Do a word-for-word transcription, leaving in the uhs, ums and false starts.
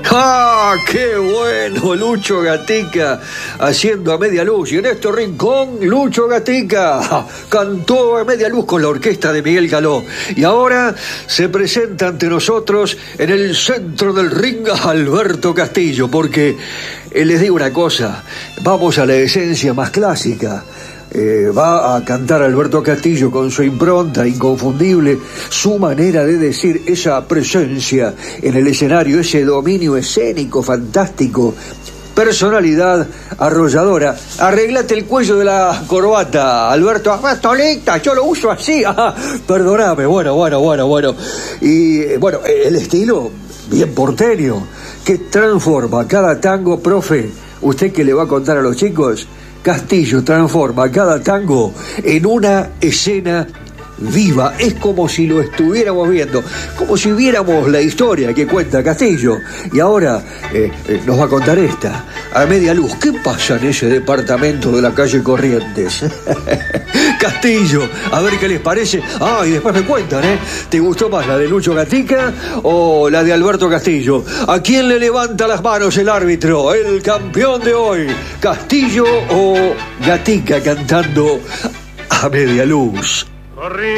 ¡Ah, qué bueno! Lucho Gatica haciendo a media luz. Y en este rincón, Lucho Gatica cantó a media luz con la orquesta de Miguel Caló. Y ahora se presenta ante nosotros en el centro del ring Alberto Castillo, porque eh, les digo una cosa, vamos a la esencia más clásica. Eh, va a cantar Alberto Castillo con su impronta inconfundible, su manera de decir, esa presencia en el escenario, ese dominio escénico fantástico, personalidad arrolladora. Arreglate el cuello de la corbata, Alberto. Ah, Tolita, yo lo uso así. Ah, perdóname, bueno, bueno, bueno, bueno. Y bueno, el estilo bien porteño, que transforma cada tango, profe. ¿Usted qué le va a contar a los chicos? Castillo transforma cada tango en una escena viva. Es como si lo estuviéramos viendo, como si viéramos la historia que cuenta Castillo. Y ahora eh, eh, nos va a contar esta, a media luz. ¿Qué pasa en ese departamento de la calle Corrientes? Castillo, a ver qué les parece. Ah, y después me cuentan, ¿eh? ¿Te gustó más la de Lucho Gatica o la de Alberto Castillo? ¿A quién le levanta las manos el árbitro? El campeón de hoy, Castillo o Gatica cantando a media luz.